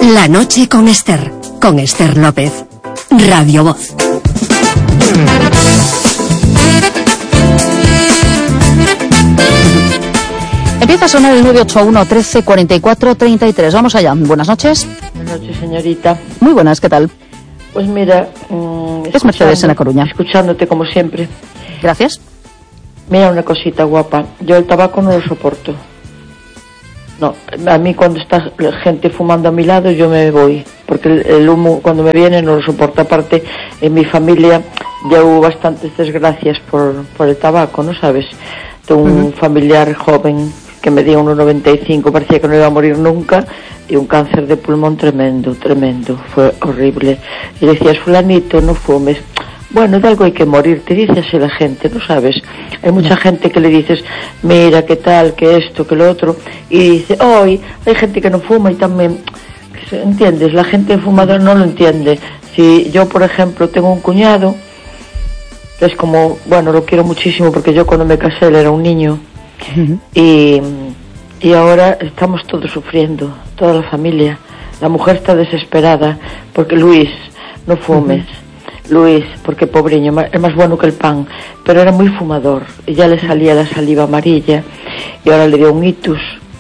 La noche con Esther López. Radio Voz. Empieza a sonar el 981 13 44 33. Vamos allá. Buenas noches. Buenas noches, señorita. Muy buenas, ¿qué tal? Pues mira, es Mercedes en La Coruña. Escuchándote como siempre. Gracias. Mira una cosita guapa. Yo el tabaco no lo soporto. No, a mí cuando está la gente fumando a mi lado yo me voy, porque el humo cuando me viene no lo soporto. Aparte, en mi familia ya hubo bastantes desgracias por el tabaco, ¿no sabes? Tengo un familiar joven que medía 1,95, parecía que no iba a morir nunca, y un cáncer de pulmón tremendo, fue horrible. Y decías, fulanito, no fumes. Bueno, de algo hay que morir, te dice así la gente, ¿no sabes? Hay mucha gente que le dices, mira, qué tal, que esto, que lo otro, y dice, hoy hay gente que no fuma y también, ¿entiendes? La gente fumadora no lo entiende. Si yo, por ejemplo, tengo un cuñado, que es como, bueno, lo quiero muchísimo porque yo cuando me casé él era un niño, y ahora estamos todos sufriendo, toda la familia. La mujer está desesperada porque Luis, no fumes. Luis, porque pobreño, es más bueno que el pan, pero era muy fumador y ya le salía la saliva amarilla y ahora le dio un ictus.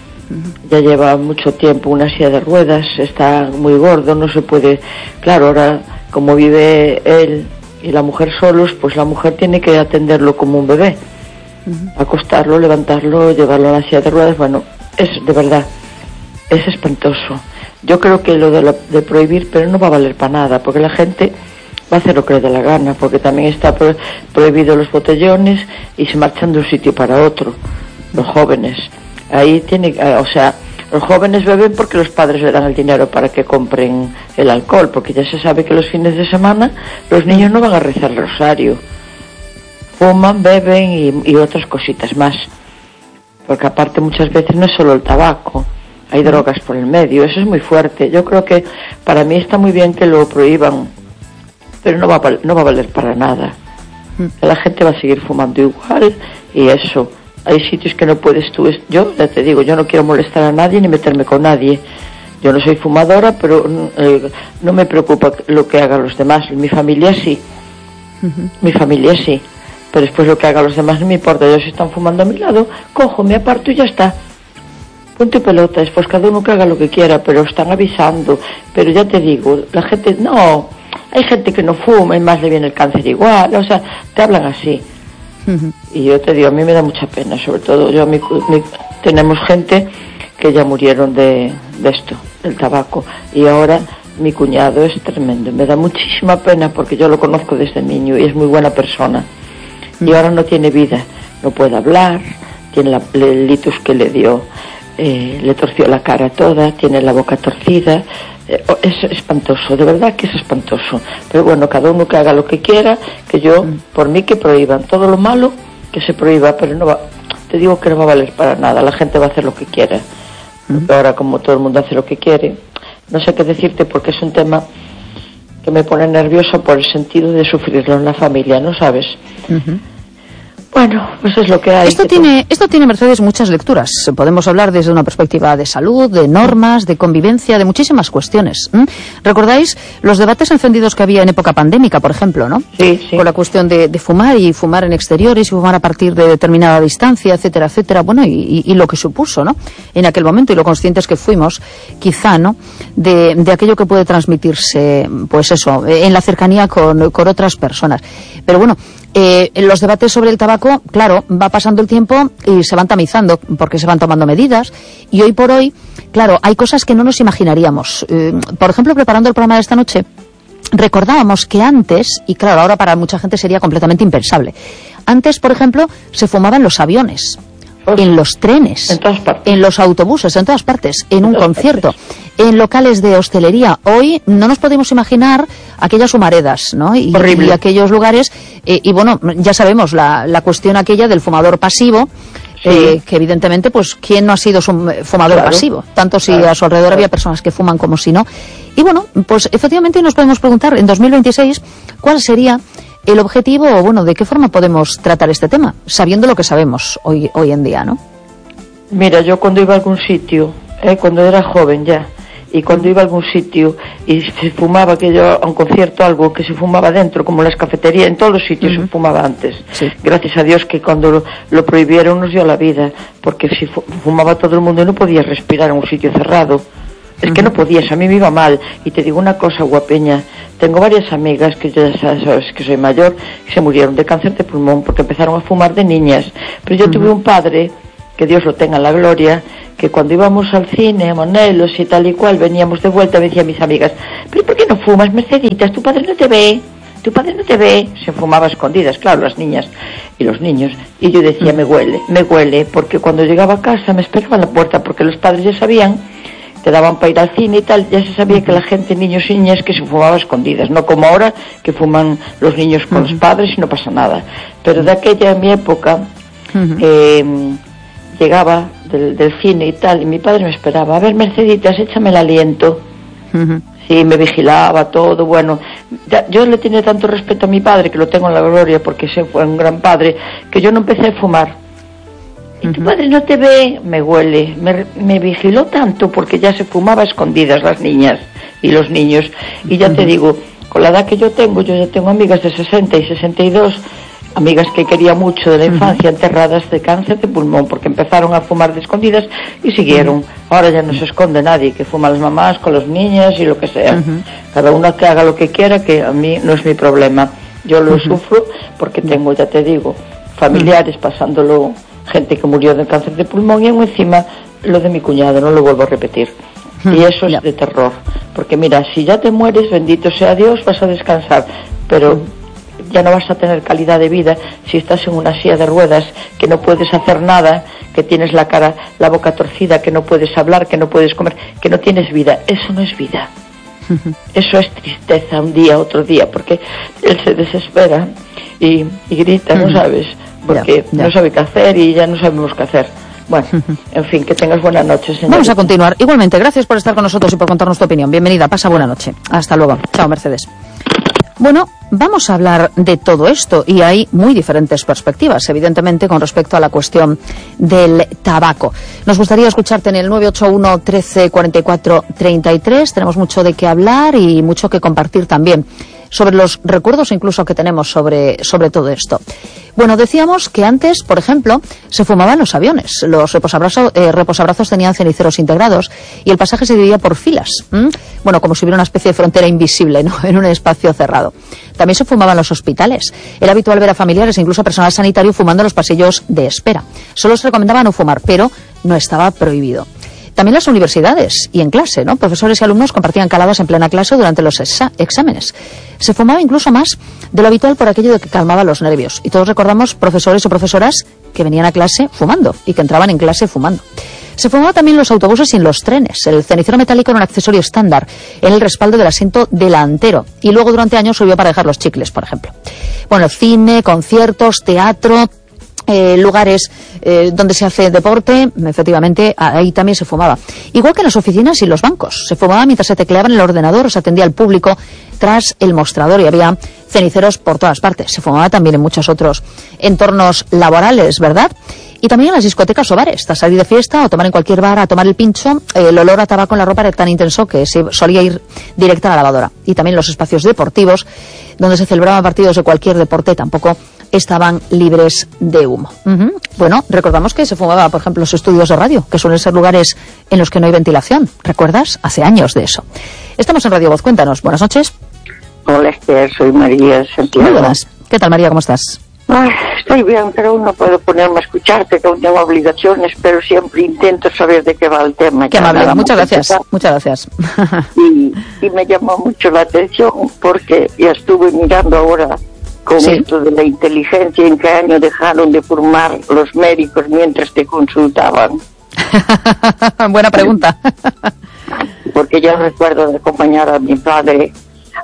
Ya lleva mucho tiempo una silla de ruedas, está muy gordo, no se puede. Claro, ahora como vive él y la mujer solos, pues la mujer tiene que atenderlo como un bebé, acostarlo, levantarlo, llevarlo a la silla de ruedas. Bueno, es de verdad, es espantoso. Yo creo que lo de prohibir, pero no va a valer para nada, porque la gente va a hacer lo que le dé la gana, porque también está prohibido los botellones y se marchan de un sitio para otro. Los jóvenes, ahí los jóvenes beben porque los padres le dan el dinero para que compren el alcohol, porque ya se sabe que los fines de semana los niños no van a rezar el rosario, fuman, beben y otras cositas más, porque aparte muchas veces no es solo el tabaco, hay drogas por el medio, eso es muy fuerte. Yo creo que para mí está muy bien que lo prohíban, pero no va a valer para nada. La gente va a seguir fumando igual y eso. Hay sitios que no puedes tú. Yo ya te digo, yo no quiero molestar a nadie ni meterme con nadie. Yo no soy fumadora, pero no me preocupa lo que hagan los demás. Mi familia sí. Mi familia sí. Pero después lo que hagan los demás no me importa. Yo si están fumando a mi lado, cojo, me aparto y ya está. Punto y pelota. Después cada uno que haga lo que quiera, pero están avisando. Pero ya te digo, la gente no. Hay gente que no fuma y más le viene el cáncer igual, o sea, te hablan así. Y yo te digo, a mí me da mucha pena, sobre todo tenemos gente que ya murieron de esto, del tabaco, y ahora mi cuñado es tremendo, me da muchísima pena porque yo lo conozco desde niño y es muy buena persona, y ahora no tiene vida, no puede hablar, tiene el litus que le dio, le torció la cara toda, tiene la boca torcida. Es espantoso, de verdad que es espantoso. Pero bueno, cada uno que haga lo que quiera, que yo, por mí que prohíban todo lo malo, que se prohíba, pero no va, te digo que no va a valer para nada, la gente va a hacer lo que quiera. Porque ahora como todo el mundo hace lo que quiere, no sé qué decirte porque es un tema que me pone nervioso por el sentido de sufrirlo en la familia, ¿no sabes? Bueno, pues es lo que hay. Esto tiene, Mercedes, muchas lecturas. Podemos hablar desde una perspectiva de salud, de normas, de convivencia, de muchísimas cuestiones. ¿Recordáis los debates encendidos que había en época pandémica, por ejemplo, no? Sí. Con la cuestión de fumar y fumar en exteriores y fumar a partir de determinada distancia, etcétera, etcétera. Bueno, y lo que supuso, ¿no? En aquel momento, y lo conscientes que fuimos, quizá, ¿no? De aquello que puede transmitirse, pues eso, en la cercanía con otras personas. Pero bueno, los debates sobre el tabaco, claro, va pasando el tiempo y se van tamizando porque se van tomando medidas y hoy por hoy, claro, hay cosas que no nos imaginaríamos. Por ejemplo, preparando el programa de esta noche, recordábamos que antes, y claro, ahora para mucha gente sería completamente impensable, antes, por ejemplo, se fumaba en los aviones, en los trenes, en todas partes, en los autobuses, en todas partes, en un concierto, en locales de hostelería. Hoy no nos podemos imaginar aquellas humaredas, ¿no? Y aquellos lugares, y bueno, ya sabemos la cuestión aquella del fumador pasivo, que evidentemente, pues, ¿quién no ha sido fumador pasivo? Tanto si a su alrededor había personas que fuman como si no. Y bueno, pues efectivamente nos podemos preguntar, en 2026, ¿cuál sería el objetivo, o bueno, de qué forma podemos tratar este tema, sabiendo lo que sabemos hoy en día, ¿no? Mira, yo cuando iba a algún sitio, cuando era joven ya, y cuando iba a algún sitio y se fumaba, que yo a un concierto algo que se fumaba dentro, como las cafeterías, en todos los sitios se fumaba antes. Sí. Gracias a Dios que cuando lo prohibieron nos dio la vida, porque si fumaba todo el mundo no podías respirar en un sitio cerrado. Es que no podías, a mí me iba mal. Y te digo una cosa, guapeña, tengo varias amigas que ya sabes que soy mayor, que se murieron de cáncer de pulmón porque empezaron a fumar de niñas. Pero yo tuve un padre, que Dios lo tenga en la gloria, que cuando íbamos al cine, a Monelos y tal y cual, veníamos de vuelta, me decía a mis amigas, ¿pero por qué no fumas, Merceditas? Tu padre no te ve. Tu padre no te ve. Se fumaba a escondidas, claro, las niñas y los niños. Y yo decía, me huele, porque cuando llegaba a casa me esperaba en la puerta, porque los padres ya sabían, te daban para ir al cine y tal, ya se sabía que la gente, niños y niñas, que se fumaba a escondidas, no como ahora, que fuman los niños con los padres y no pasa nada. Pero de aquella, en mi época, llegaba del cine y tal, y mi padre me esperaba, a ver, Merceditas, échame el aliento. Sí, me vigilaba todo, bueno, yo le tenía tanto respeto a mi padre, que lo tengo en la gloria, porque ese fue un gran padre, que yo no empecé a fumar. Y tu padre no te ve, me huele, me vigiló tanto, porque ya se fumaba a escondidas las niñas y los niños, y ya te digo, con la edad que yo ya tengo amigas de 60 y 62, amigas que quería mucho de la infancia, enterradas de cáncer de pulmón, porque empezaron a fumar de escondidas y siguieron. Ahora ya no se esconde nadie, que fuma las mamás con los niños y lo que sea. Cada una que haga lo que quiera, que a mí no es mi problema. Yo lo sufro porque tengo, ya te digo, familiares pasándolo, gente que murió de cáncer de pulmón, y aún encima lo de mi cuñado, no lo vuelvo a repetir. Y eso es de terror, porque mira, si ya te mueres, bendito sea Dios, vas a descansar, pero ya no vas a tener calidad de vida si estás en una silla de ruedas, que no puedes hacer nada, que tienes la boca torcida, que no puedes hablar, que no puedes comer, que no tienes vida. Eso no es vida. Eso es tristeza, un día, otro día, porque él se desespera y grita, no sabes, porque no sabe qué hacer y ya no sabemos qué hacer. Bueno, en fin, que tengas buena noche, señor. Vamos a continuar. Igualmente, gracias por estar con nosotros y por contarnos tu opinión. Bienvenida, pasa buena noche. Hasta luego. Chao, Mercedes. Bueno, vamos a hablar de todo esto y hay muy diferentes perspectivas, evidentemente, con respecto a la cuestión del tabaco. Nos gustaría escucharte en el 981 13 44 33. Tenemos mucho de qué hablar y mucho que compartir también sobre los recuerdos incluso que tenemos sobre todo esto. Bueno, decíamos que antes, por ejemplo, se fumaban los aviones. Los reposabrazos tenían ceniceros integrados y el pasaje se dividía por filas. Bueno, como si hubiera una especie de frontera invisible, ¿no?, en un espacio cerrado. También se fumaban los hospitales. Era habitual ver a familiares e incluso personal sanitario fumando en los pasillos de espera. Solo se recomendaba no fumar, pero no estaba prohibido. También las universidades y en clase, ¿no? Profesores y alumnos compartían caladas en plena clase durante los exámenes. Se fumaba incluso más de lo habitual por aquello de que calmaba los nervios. Y todos recordamos profesores o profesoras que venían a clase fumando y que entraban en clase fumando. Se fumaba también en los autobuses y en los trenes. El cenicero metálico era un accesorio estándar en el respaldo del asiento delantero. Y luego durante años sirvió para dejar los chicles, por ejemplo. Bueno, cine, conciertos, teatro, lugares donde se hace deporte, efectivamente, ahí también se fumaba. Igual que en las oficinas y los bancos. Se fumaba mientras se tecleaba en el ordenador o se atendía al público tras el mostrador y había ceniceros por todas partes. Se fumaba también en muchos otros entornos laborales, ¿verdad? Y también en las discotecas o bares. Tras salir de fiesta o tomar en cualquier bar a tomar el pincho, el olor a tabaco en la ropa era tan intenso que se solía ir directa a la lavadora. Y también los espacios deportivos, donde se celebraban partidos de cualquier deporte, tampoco estaban libres de humo. Bueno, recordamos que se fumaba, por ejemplo, los estudios de radio, que suelen ser lugares en los que no hay ventilación. ¿Recuerdas? Hace años de eso. Estamos en Radio Voz. Cuéntanos. Buenas noches. Hola, Esther. Soy María Santiago. Muy buenas. ¿Qué tal, María? ¿Cómo estás? Estoy bien, pero no puedo ponerme a escucharte, que tengo obligaciones, pero siempre intento saber de qué va el tema. Qué amable. Muchas gracias. Muchas gracias. Y me llamó mucho la atención porque ya estuve mirando ahora con esto de la inteligencia, en qué año dejaron de fumar los médicos mientras te consultaban. Buena pregunta. Porque yo recuerdo de acompañar a mi padre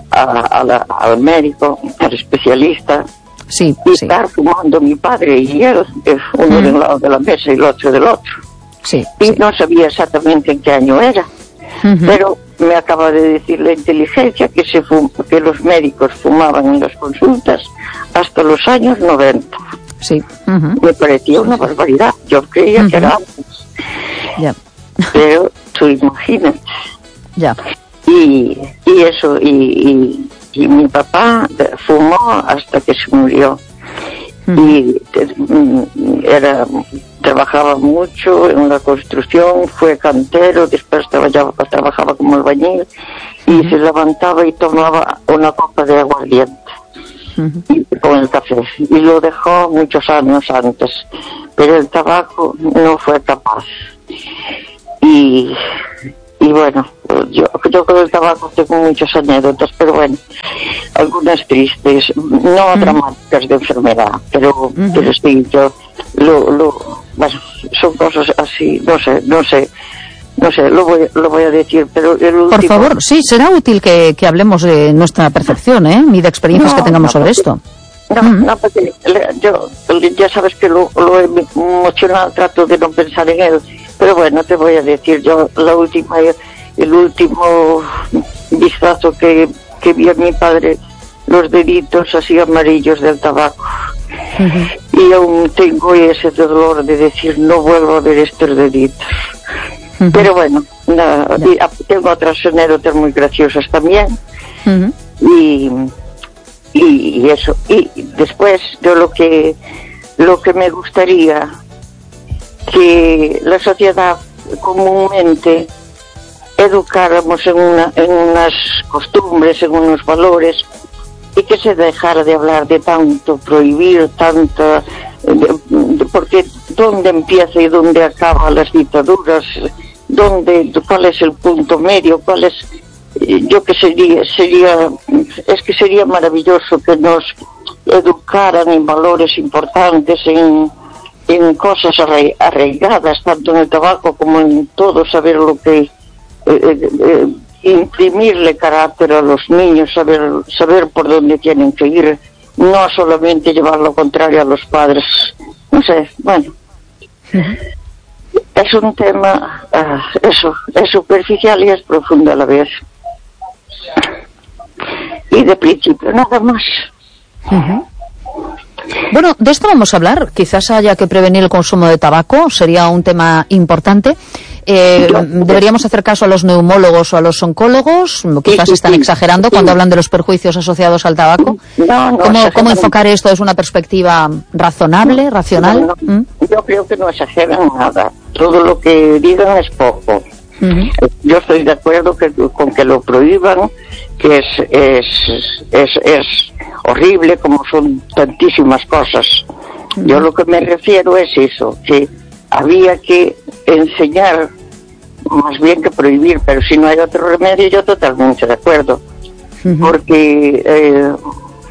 al médico, al especialista, y estar fumando mi padre y él, uno de un lado de la mesa y el otro del otro. No sabía exactamente en qué año era, pero me acaba de decir la inteligencia que los médicos fumaban en las consultas hasta los años 90. Me parecía una barbaridad. Yo creía que era antes. Pero tú imagínate. Ya. Y eso, y mi papá fumó hasta que se murió. Y trabajaba mucho en la construcción, fue cantero, después trabajaba como albañil y se levantaba y tomaba una copa de aguardiente con el café, y lo dejó muchos años antes, pero el tabaco no fue capaz. Y bueno, yo con el tabaco tengo muchas anécdotas, pero bueno, algunas tristes, no dramáticas de enfermedad, pero sí, yo bueno, son cosas así, no sé, lo voy a decir, pero Por favor, sí, será útil que hablemos de nuestra percepción, y de experiencias que tengamos sobre esto. No, porque yo ya sabes que lo emocional trato de no pensar en él, pero bueno, te voy a decir, yo el último vistazo que vi a mi padre, los deditos así amarillos del tabaco, y aún tengo ese dolor de decir, no vuelvo a ver estos deditos. Pero bueno, tengo otras anécdotas muy graciosas también, y eso. Y después yo lo que me gustaría que la sociedad comúnmente educáramos en unas costumbres, en unos valores, y que se dejara de hablar de tanto prohibir, porque ¿dónde empieza y dónde acaban las dictaduras? ¿Cuál es el punto medio? ¿Cuál es? Yo que sería maravilloso que nos educaran en valores importantes, en cosas arraigadas, tanto en el tabaco como en todo, saber lo que imprimirle carácter a los niños, saber por dónde tienen que ir, no solamente llevar lo contrario a los padres. No sé, bueno, es un tema, es superficial y es profundo a la vez. Y de principio nada más. Bueno, de esto vamos a hablar. Quizás haya que prevenir el consumo de tabaco, sería un tema importante. ¿Deberíamos hacer caso a los neumólogos o a los oncólogos? Quizás están exagerando cuando hablan de los perjuicios asociados al tabaco. ¿Cómo enfocar esto desde una perspectiva razonable, racional? Yo creo que no exageran nada. Todo lo que digan es poco. Yo estoy de acuerdo con que lo prohíban, que es horrible, como son tantísimas cosas. Yo lo que me refiero es eso, que había que enseñar más bien que prohibir, pero si no hay otro remedio, yo totalmente de acuerdo, porque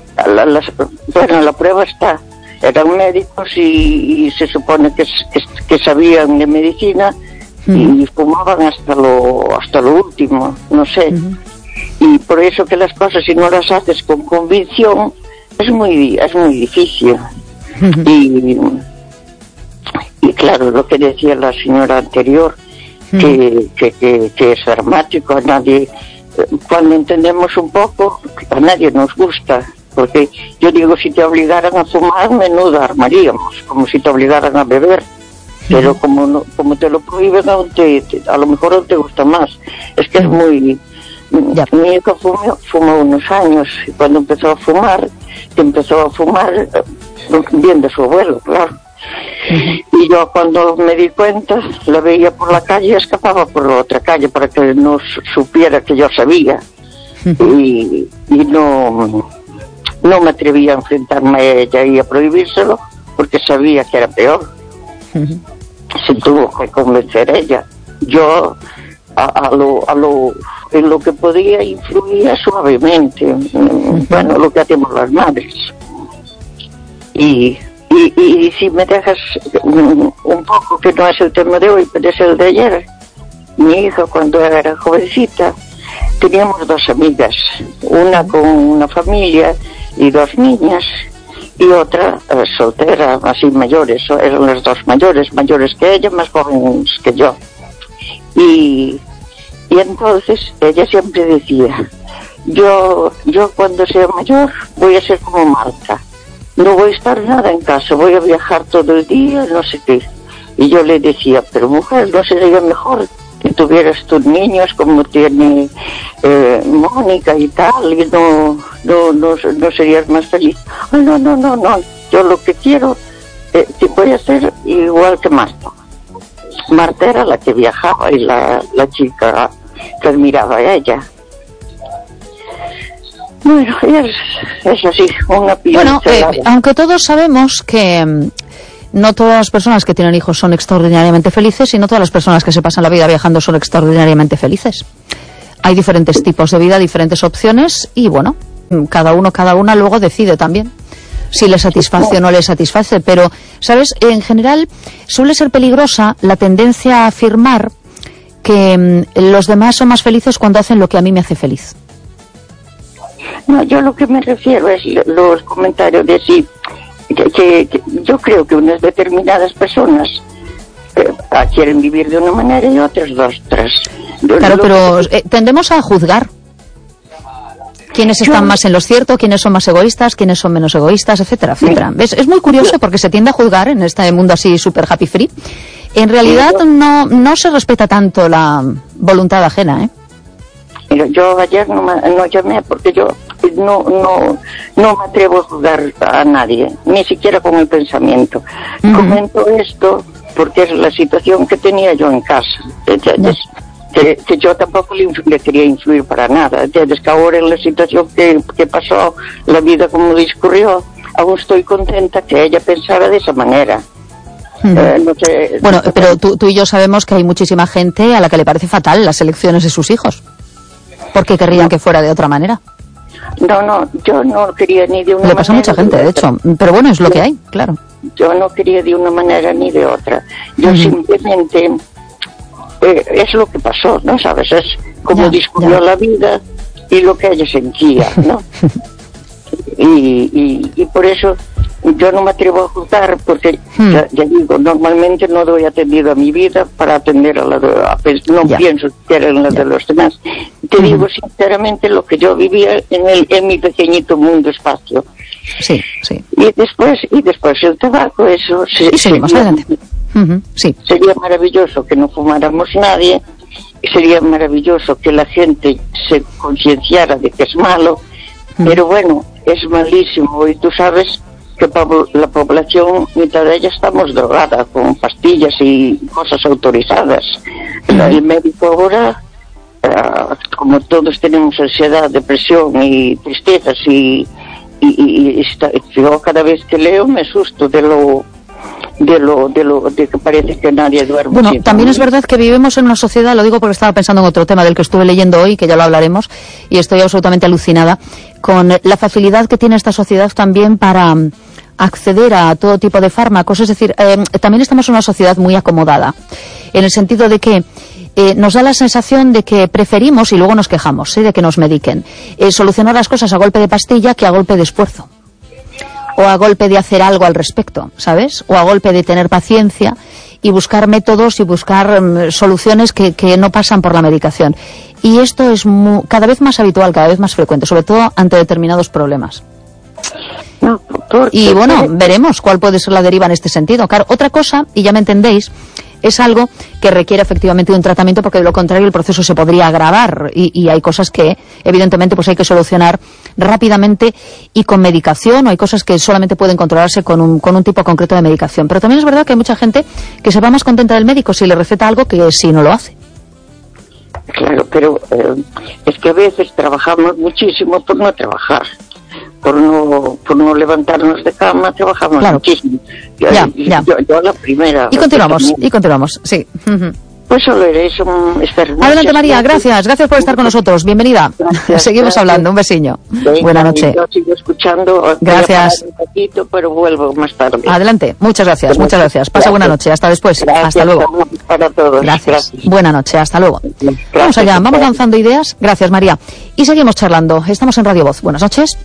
la prueba está, eran médicos y se supone que sabían de medicina, y fumaban hasta lo último, no sé, y por eso que las cosas, si no las haces con convicción, es muy difícil. Y claro, lo que decía la señora anterior, que es dramático, a nadie, cuando entendemos un poco, a nadie nos gusta, porque yo digo, si te obligaran a fumar, menuda armaríamos, como si te obligaran a beber, pero como te lo prohíben, a lo mejor no te gusta más. Es que es muy... Mi hijo fumó unos años, y cuando empezó a fumar bien de su abuelo, claro. Y yo cuando me di cuenta, la veía por la calle y escapaba por la otra calle para que no supiera que yo sabía. Y no me atrevía a enfrentarme a ella y a prohibírselo, porque sabía que era peor. Se tuvo que convencer ella. Yo en lo que podía influía suavemente, bueno, lo que hacemos las madres. Y si me dejas un poco, que no es el tema de hoy, pero es el de ayer, mi hija cuando era jovencita, teníamos dos amigas, una con una familia y dos niñas, y otra soltera, así mayores, eran las dos mayores que ella, más jóvenes que yo. Y entonces ella siempre decía, yo cuando sea mayor voy a ser como Marta, no voy a estar nada en casa, voy a viajar todo el día, no sé qué. Y yo le decía, pero mujer, ¿no sería mejor que tuvieras tus niños como tiene Mónica y tal, y no serías más feliz. Ay, no, yo lo que quiero, voy a ser igual que Marta. Marta era la que viajaba y la chica que admiraba a ella. Bueno, es así, una pila. Bueno, aunque todos sabemos que no todas las personas que tienen hijos son extraordinariamente felices y no todas las personas que se pasan la vida viajando son extraordinariamente felices. Hay diferentes tipos de vida, diferentes opciones y bueno, cada una luego decide también si le satisface o no le satisface. Pero, ¿sabes? En general suele ser peligrosa la tendencia a afirmar que los demás son más felices cuando hacen lo que a mí me hace feliz. No, yo lo que me refiero es los comentarios de sí, que yo creo que unas determinadas personas quieren vivir de una manera y otras de otras. Claro, pero tendemos a juzgar quiénes están más en lo cierto, quiénes son más egoístas, quiénes son menos egoístas, etcétera, etcétera. Es muy curioso porque se tiende a juzgar en este mundo así súper happy free. En realidad no se respeta tanto la voluntad ajena, ¿eh? Yo ayer no llamé porque yo no me atrevo a juzgar a nadie, ni siquiera con el pensamiento. Comento esto porque es la situación que tenía yo en casa. Que yo tampoco le quería influir para nada. Entonces, que ahora en la situación que pasó, la vida como discurrió, aún estoy contenta que ella pensara de esa manera. Bueno, pero tú y yo sabemos que hay muchísima gente a la que le parece fatal las elecciones de sus hijos. Porque querrían que fuera de otra manera. No, yo no quería ni de una manera. Le pasa a mucha gente, de hecho. Pero bueno, es lo que hay, claro. Yo no quería de una manera ni de otra. Yo simplemente... es lo que pasó, ¿no? ¿Sabes? Es como discurrió la vida y lo que ella sentía, ¿no? y por eso yo no me atrevo a juzgar porque, ya digo, normalmente no doy atendido a mi vida para atender a la de... no pienso siquiera en la de los demás. Te digo sinceramente lo que yo vivía en mi pequeñito mundo espacio. Sí. Y después el tabaco, eso... seguimos adelante. Sí. Sería maravilloso que no fumáramos nadie, sería maravilloso que la gente se concienciara de que es malo, pero bueno, es malísimo y tú sabes que la población, mitad de ella estamos drogada con pastillas y cosas autorizadas. El médico ahora, como todos tenemos ansiedad, depresión y tristezas y yo cada vez que leo me asusto de que parece que nadie duerme. Bueno, también es verdad que vivimos en una sociedad, lo digo porque estaba pensando en otro tema del que estuve leyendo hoy, que ya lo hablaremos, y estoy absolutamente alucinada con la facilidad que tiene esta sociedad también para acceder a todo tipo de fármacos. Es decir, también estamos en una sociedad muy acomodada, en el sentido de que nos da la sensación de que preferimos, y luego nos quejamos, de que nos mediquen, solucionar las cosas a golpe de pastilla que a golpe de esfuerzo. O a golpe de hacer algo al respecto, ¿sabes? O a golpe de tener paciencia y buscar métodos y buscar soluciones que no pasan por la medicación. Y esto es cada vez más habitual, cada vez más frecuente, sobre todo ante determinados problemas. Y bueno, veremos cuál puede ser la deriva en este sentido. Claro, otra cosa, y ya me entendéis, es algo que requiere efectivamente de un tratamiento, porque de lo contrario el proceso se podría agravar y hay cosas que evidentemente pues hay que solucionar rápidamente y con medicación, o hay cosas que solamente pueden controlarse con un tipo concreto de medicación. Pero también es verdad que hay mucha gente que se va más contenta del médico si le receta algo que si no lo hace. Claro, pero es que a veces trabajamos muchísimo por no trabajar. Por no levantarnos de cama, trabajamos muchísimo. Yo la primera. Y continuamos, sí. Pues solo era eso. Adelante, María, gracias por estar con nosotros. Bienvenida. Seguimos hablando, un besiño. Buenas noches. Yo sigo escuchando. Gracias. Un poquito, pero vuelvo más tarde. Adelante, muchas gracias. Pasa buena noche, hasta después. Hasta luego. Para todos. Gracias. Buena noche, hasta luego. Vamos allá, vamos lanzando ideas. Gracias, María. Y seguimos charlando. Estamos en Radio Voz. Buenas noches.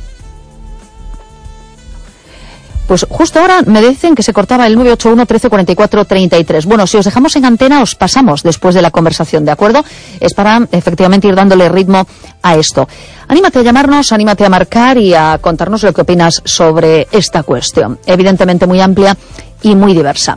Pues justo ahora me dicen que se cortaba el 981 1344 33. Bueno, si os dejamos en antena, os pasamos después de la conversación, ¿de acuerdo? Es para, efectivamente, ir dándole ritmo a esto. Anímate a llamarnos, anímate a marcar y a contarnos lo que opinas sobre esta cuestión. Evidentemente muy amplia y muy diversa.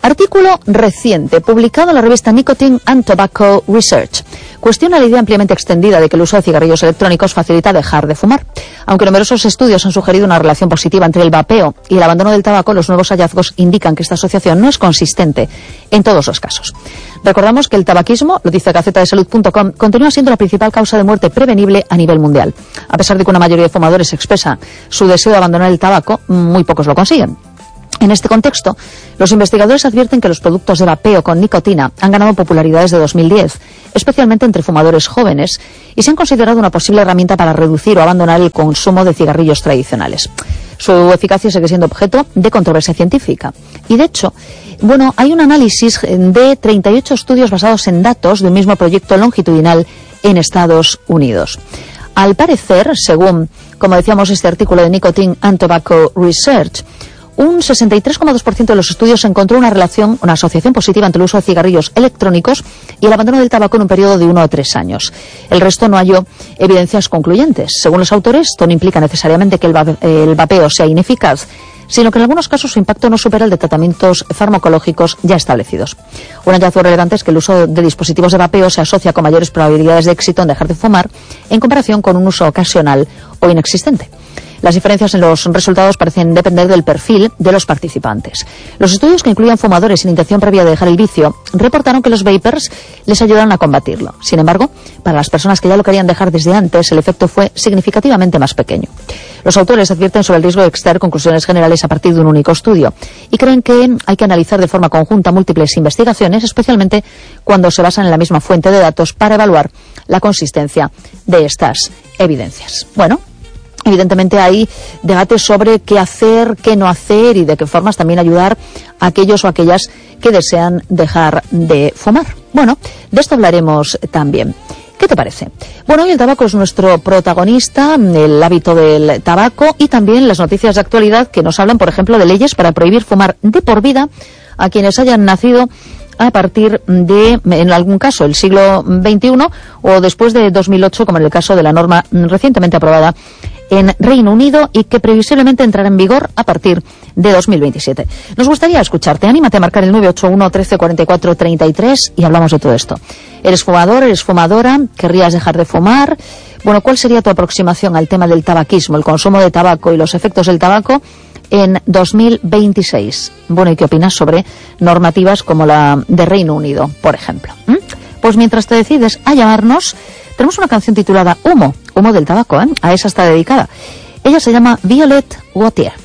Artículo reciente, publicado en la revista Nicotine and Tobacco Research. Cuestiona la idea ampliamente extendida de que el uso de cigarrillos electrónicos facilita dejar de fumar. Aunque numerosos estudios han sugerido una relación positiva entre el vapeo y el abandono del tabaco, los nuevos hallazgos indican que esta asociación no es consistente en todos los casos. Recordamos que el tabaquismo, lo dice gacetadesalud.com, continúa siendo la principal causa de muerte prevenible a nivel mundial. A pesar de que una mayoría de fumadores expresa su deseo de abandonar el tabaco, muy pocos lo consiguen. En este contexto, los investigadores advierten que los productos de vapeo con nicotina han ganado popularidad desde 2010, especialmente entre fumadores jóvenes, y se han considerado una posible herramienta para reducir o abandonar el consumo de cigarrillos tradicionales. Su eficacia sigue siendo objeto de controversia científica. Y de hecho, hay un análisis de 38 estudios basados en datos de un mismo proyecto longitudinal en Estados Unidos. Al parecer, según, como decíamos, este artículo de Nicotine and Tobacco Research, un 63,2% de los estudios encontró una asociación positiva entre el uso de cigarrillos electrónicos y el abandono del tabaco en un periodo de 1 o 3 años. El resto no halló evidencias concluyentes. Según los autores, esto no implica necesariamente que el vapeo sea ineficaz, sino que en algunos casos su impacto no supera el de tratamientos farmacológicos ya establecidos. Un hallazgo relevante es que el uso de dispositivos de vapeo se asocia con mayores probabilidades de éxito en dejar de fumar en comparación con un uso ocasional o inexistente. Las diferencias en los resultados parecen depender del perfil de los participantes. Los estudios que incluían fumadores sin intención previa de dejar el vicio reportaron que los vapers les ayudaron a combatirlo. Sin embargo, para las personas que ya lo querían dejar desde antes, el efecto fue significativamente más pequeño. Los autores advierten sobre el riesgo de extraer conclusiones generales a partir de un único estudio y creen que hay que analizar de forma conjunta múltiples investigaciones, especialmente cuando se basan en la misma fuente de datos para evaluar la consistencia de estas evidencias. Evidentemente hay debates sobre qué hacer, qué no hacer y de qué formas también ayudar a aquellos o aquellas que desean dejar de fumar. De esto hablaremos también. ¿Qué te parece? Hoy el tabaco es nuestro protagonista, el hábito del tabaco y también las noticias de actualidad que nos hablan, por ejemplo, de leyes para prohibir fumar de por vida a quienes hayan nacido a partir de, en algún caso, el siglo XXI o después de 2008, como en el caso de la norma recientemente aprobada en Reino Unido y que previsiblemente entrará en vigor a partir de 2027. Nos gustaría escucharte. Anímate a marcar el 981 13 44 33 y hablamos de todo esto. ¿Eres fumador? ¿Eres fumadora? ¿Querrías dejar de fumar? ¿Cuál sería tu aproximación al tema del tabaquismo, el consumo de tabaco y los efectos del tabaco en 2026? ¿Y qué opinas sobre normativas como la de Reino Unido, por ejemplo? Pues mientras te decides a llamarnos, tenemos una canción titulada Humo del tabaco, a esa está dedicada. Ella se llama Violet Gautier.